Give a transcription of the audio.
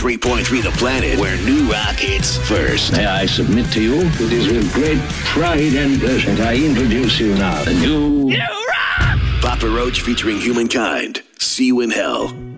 103.3 The Planet, where new rock hits first. May I submit to you, it is with great pride and pleasure that I introduce you now, the new Papa Roach featuring Humankind. See You in Hell.